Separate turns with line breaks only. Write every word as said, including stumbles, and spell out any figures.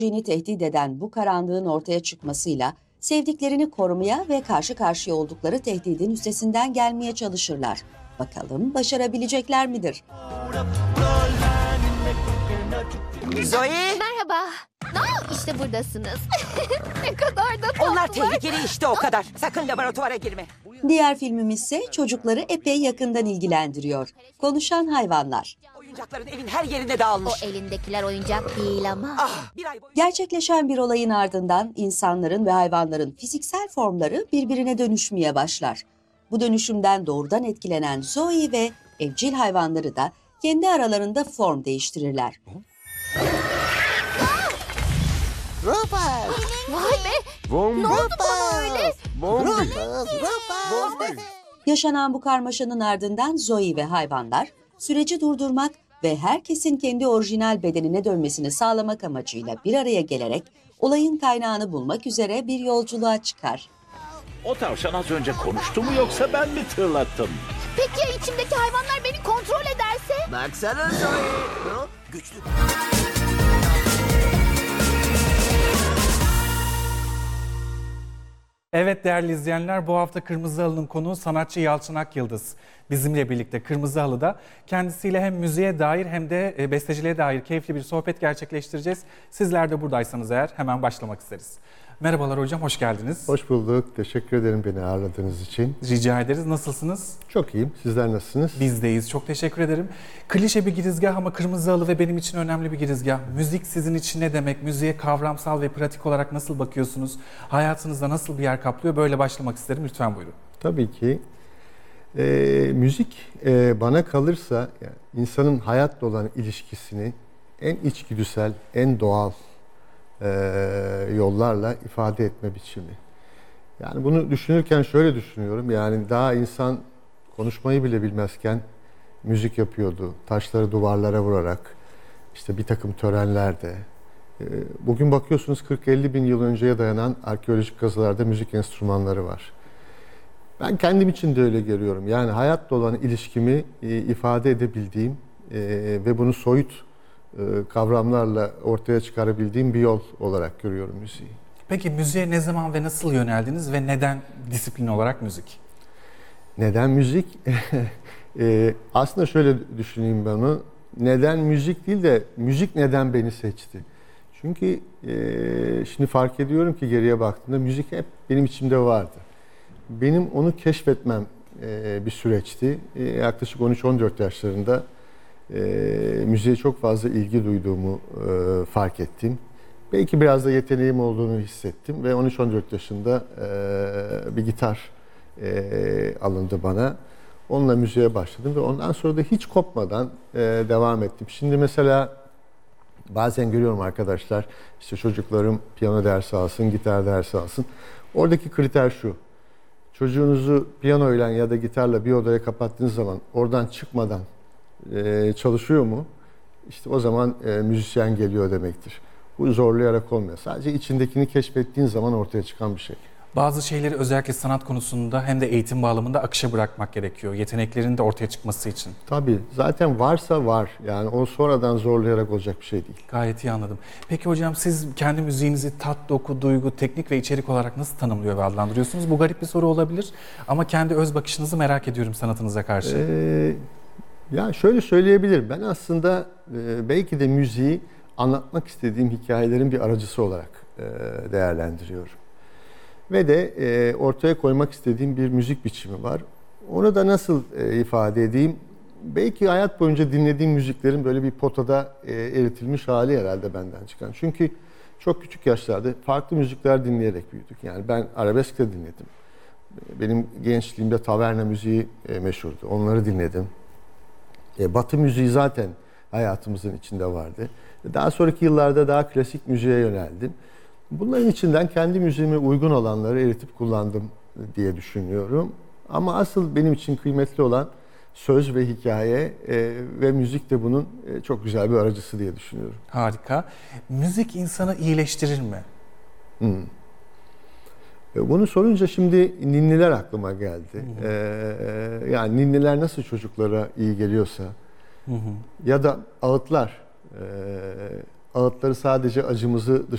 tehdit eden bu karanlığın ortaya çıkmasıyla sevdiklerini korumaya ve karşı karşıya oldukları tehdidin üstesinden gelmeye çalışırlar. Bakalım başarabilecekler midir?
Zoe!
Merhaba. Aa, işte buradasınız. Ne kadar da tatlılar.
Onlar tehlikeli işte o kadar. Sakın laboratuvara girme.
Diğer filmimiz ise çocukları epey yakından ilgilendiriyor. Konuşan hayvanlar.
Oyuncakların evin her yerine dağılmış.
O elindekiler oyuncak değil ama.
Ah, bir ay boyunca...
Gerçekleşen bir olayın ardından insanların ve hayvanların fiziksel formları birbirine dönüşmeye başlar. Bu dönüşümden doğrudan etkilenen Zoe ve evcil hayvanları da kendi aralarında form değiştirirler.
Robot!
Vay be. Ne oldu bana öyle?
Robot!
Yaşanan bu karmaşanın ardından Zoe ve hayvanlar süreci durdurmak ve herkesin kendi orijinal bedenine dönmesini sağlamak amacıyla bir araya gelerek olayın kaynağını bulmak üzere bir yolculuğa çıkar.
O tavşan az önce konuştu mu yoksa ben mi tırlattım?
Peki ya içimdeki hayvanlar beni kontrol ederse?
Baksana Zoe! Güçlü.
Evet değerli izleyenler, bu hafta Kırmızı Halı'nın konuğu sanatçı Yalçın Akyıldız. Bizimle birlikte Kırmızı Halı'da kendisiyle hem müziğe dair hem de besteciliğe dair keyifli bir sohbet gerçekleştireceğiz. Sizler de buradaysanız eğer hemen başlamak isteriz. Merhabalar hocam, hoş geldiniz.
Hoş bulduk. Teşekkür ederim beni ağırladığınız için.
Rica ederiz. Nasılsınız?
Çok iyiyim. Sizler nasılsınız?
Bizdeyiz. Çok teşekkür ederim. Klişe bir girizgah ama Kırmızı Halı ve benim için önemli bir girizgah. Müzik sizin için ne demek? Müziğe kavramsal ve pratik olarak nasıl bakıyorsunuz? Hayatınızda nasıl bir yer kaplıyor? Böyle başlamak isterim. Lütfen buyurun.
Tabii ki. Ee, müzik e, bana kalırsa yani insanın hayatla olan ilişkisini en içgüdüsel, en doğal e, yollarla ifade etme biçimi. Yani bunu düşünürken şöyle düşünüyorum. Yani daha insan konuşmayı bile bilmezken müzik yapıyordu. Taşları duvarlara vurarak, işte bir takım törenlerde. E, bugün bakıyorsunuz kırk elli bin yıl önceye dayanan arkeolojik kazılarda müzik enstrümanları var. Ben kendim için de öyle görüyorum. Yani hayatla olan ilişkimi e, ifade edebildiğim e, ve bunu soyut e, kavramlarla ortaya çıkarabildiğim bir yol olarak görüyorum müziği.
Peki müziğe ne zaman ve nasıl yöneldiniz ve neden disiplin olarak müzik?
Neden müzik? e, aslında şöyle düşüneyim ben onu. Neden müzik değil de müzik neden beni seçti? Çünkü e, şimdi fark ediyorum ki geriye baktığımda müzik hep benim içimde vardı. Benim onu keşfetmem e, bir süreçti. E, yaklaşık on üç on dört yaşlarında e, müziğe çok fazla ilgi duyduğumu e, fark ettim. Belki biraz da yeteneğim olduğunu hissettim ve on üç on dört yaşında e, bir gitar e, alındı bana. Onunla müziğe başladım ve ondan sonra da hiç kopmadan e, devam ettim. Şimdi mesela bazen görüyorum arkadaşlar, işte çocuklarım piyano dersi alsın, gitar dersi alsın. Oradaki kriter şu. Çocuğunuzu piyanoyla ya da gitarla bir odaya kapattığınız zaman oradan çıkmadan e, çalışıyor mu? İşte o zaman e, müzisyen geliyor demektir. Bu zorlayarak olmuyor. Sadece içindekini keşfettiğin zaman ortaya çıkan bir şey.
Bazı şeyleri özellikle sanat konusunda hem de eğitim bağlamında akışa bırakmak gerekiyor. Yeteneklerin de ortaya çıkması için.
Tabii. Zaten varsa var. Yani o sonradan zorlayarak olacak bir şey değil.
Gayet iyi anladım. Peki hocam siz kendi müziğinizi tat, doku, duygu, teknik ve içerik olarak nasıl tanımlıyor ve adlandırıyorsunuz? Bu garip bir soru olabilir ama kendi öz bakışınızı merak ediyorum sanatınıza karşı.
Ee, ya şöyle söyleyebilirim. Ben aslında e, belki de müziği anlatmak istediğim hikayelerin bir aracısı olarak e, değerlendiriyorum. Ve de e, ortaya koymak istediğim bir müzik biçimi var. Onu da nasıl e, ifade edeyim? Belki hayat boyunca dinlediğim müziklerin böyle bir potada e, eritilmiş hali herhalde benden çıkan. Çünkü çok küçük yaşlarda farklı müzikler dinleyerek büyüdük. Yani ben arabesk de dinledim. Benim gençliğimde taverna müziği e, meşhurdu. Onları dinledim. E, Batı müziği zaten hayatımızın içinde vardı. Daha sonraki yıllarda daha klasik müziğe yöneldim. Bunların içinden kendi müziğime uygun olanları eritip kullandım diye düşünüyorum. Ama asıl benim için kıymetli olan söz ve hikaye e, ve müzik de bunun e, çok güzel bir aracısı diye düşünüyorum.
Harika. Müzik insanı iyileştirir mi?
Hmm. E, bunu sorunca şimdi ninniler aklıma geldi. Hmm. E, yani ninniler nasıl çocuklara iyi geliyorsa hmm. ya da ağıtlar. E, ağıtları sadece acımızı dışarı